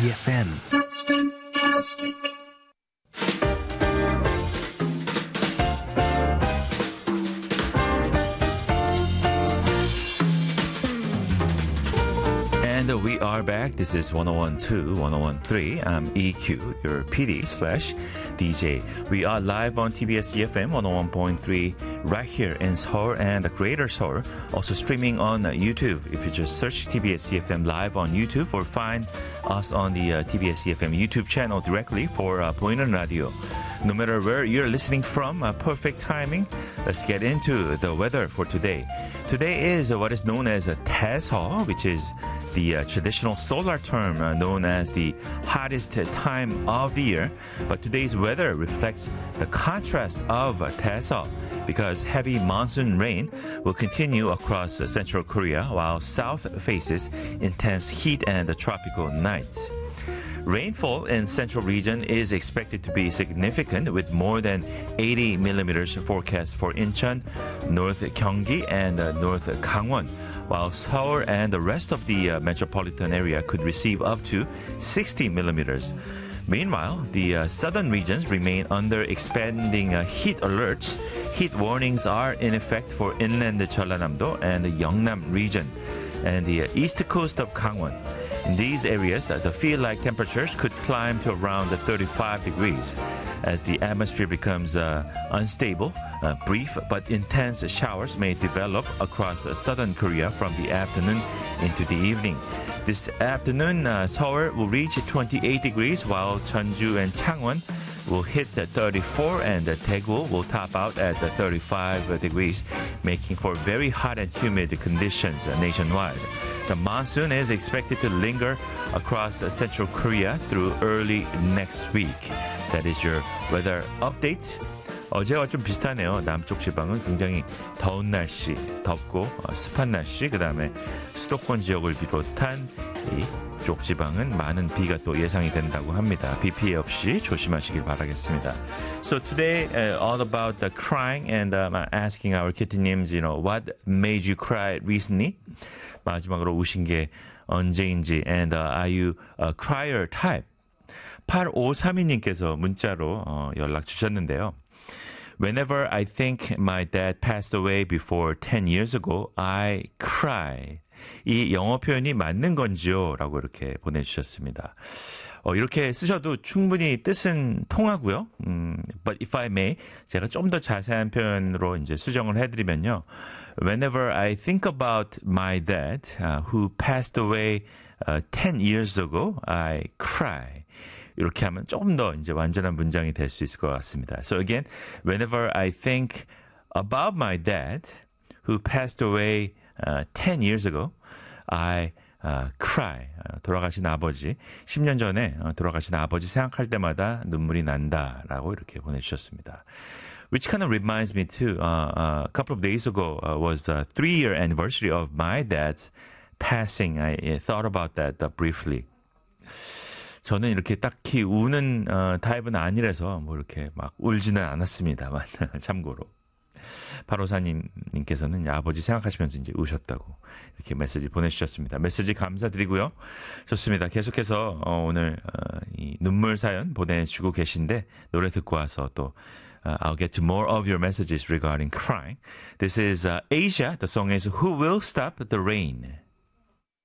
EFM. That's fantastic. And we are back. This is 1012, 1013. I'm EQ, your PD/DJ. We are live on TBS EFM 101.3 right here in Seoul and the Greater Seoul. Also streaming on YouTube. If you just search TBS EFM live on YouTube or find us on the TBS EFM YouTube channel directly for 보이는 radio. No matter where you're listening from, perfect timing. Let's get into the weather for today. Today is what is known as a Taeseo, which is the traditional solar term known as the hottest time of the year. But today's weather reflects the contrast of Taeseo because heavy monsoon rain will continue across central Korea while south faces intense heat and tropical nights. Rainfall in central region is expected to be significant with more than 80 millimeters forecast for Incheon, North Gyeonggi, and North Gangwon, while Seoul and the rest of the metropolitan area could receive up to 60 millimeters. Meanwhile, the southern regions remain under expanding heat alerts. Heat warnings are in effect for inland Jeollanam-do and the Yeongnam region and the east coast of Gangwon. In these areas, the feel-like temperatures could climb to around 35 degrees. As the atmosphere becomes unstable, brief but intense showers may develop across southern Korea from the afternoon into the evening. This afternoon, Seoul will reach 28 degrees, while Jeonju and Changwon will hit 34 and Daegu will top out at 35 degrees, making for very hot and humid conditions nationwide. The monsoon is expected to linger across central Korea through early next week. That is your weather update. 어제와 좀 비슷하네요. 남쪽 지방은 굉장히 더운 날씨, 덥고 습한 날씨, 그 다음에 수도권 지역을 비롯한 이쪽 지방은 많은 비가 또 예상이 된다고 합니다. 비 피해 없이 조심하시길 바라겠습니다. So today, all about the crying and asking our kitty님's, what made you cry recently? 마지막으로 우신 게 언제인지, and are you a crier type? 8532님께서 문자로 연락 주셨는데요. Whenever I think my dad passed away before 10 years ago, I cry. 이 영어 표현이 맞는 건지요? 라고 이렇게 보내주셨습니다. 이렇게 쓰셔도 충분히 뜻은 통하고요. But if I may, 제가 좀 더 자세한 표현으로 이제 수정을 해드리면요. Whenever I think about my dad, who passed away 10 years ago, I cry. 이렇게 하면 조금 더 이제 완전한 문장이 될 수 있을 것 같습니다. So again, whenever I think about my dad, who passed away 10 years ago, I cry. 돌아가신 아버지, 10년 전에 돌아가신 아버지 생각할 때마다 눈물이 난다라고 이렇게 보내주셨습니다. Which kind of reminds me too, a couple of days ago was a 3-year anniversary of my dad's passing. I thought about that briefly. 저는 이렇게 딱히 우는 타입은 아니라서 뭐 이렇게 막 울지는 않았습니다만 참고로. 8542님께서는 아버지 생각하시면서 이제 우셨다고 이렇게 메시지 보내주셨습니다. 메시지 감사드리고요. 좋습니다. 계속해서 오늘 이 눈물 사연 보내주고 계신데 노래 듣고 와서 또 I'll get to more of your messages regarding crying. This is Asia. The song is Who Will Stop the Rain?